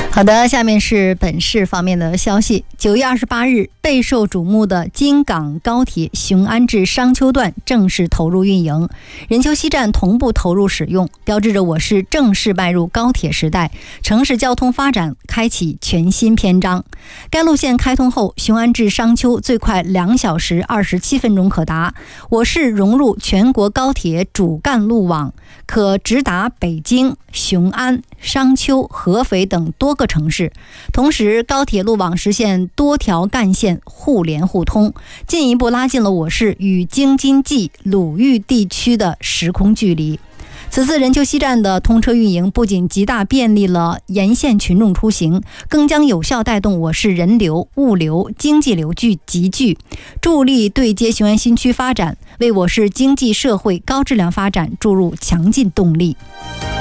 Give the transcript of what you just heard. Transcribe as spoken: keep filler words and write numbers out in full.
好的，下面是本市方面的消息。九月二十八日，备受瞩目的京港高铁雄安至商丘段正式投入运营，任丘西站同步投入使用，标志着我市正式迈入高铁时代，城市交通发展开启全新篇章。该路线开通后，雄安至商丘最快两小时二十七分钟可达，我市融入全国高铁主干路网，可直达北京、雄安、商丘、合肥等多个城市。同时，高铁路网实现多条干线互联互通，进一步拉近了我市与京津冀鲁豫地区的时空距离。此次任丘西站的通车运营不仅极大便利了沿线群众出行，更将有效带动我市人流、物流、经济流聚集聚，助力对接雄安新区发展，为我市经济社会高质量发展注入强劲动力。